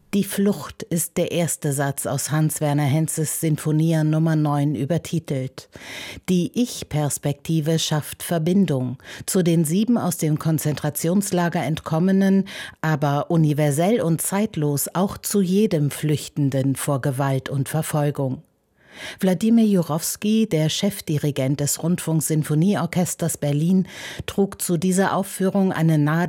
Die Flucht ist der erste Satz aus Hans-Werner Henzes Sinfonia Nummer 9 übertitelt. Die Ich-Perspektive schafft Verbindung zu den 7 aus dem Konzentrationslager entkommenen, aber universell und zeitlos auch zu jedem Flüchtenden vor Gewalt und Verfolgung. Wladimir Jurowski, der Chefdirigent des Rundfunksinfonieorchesters Berlin, trug zu dieser Aufführung eine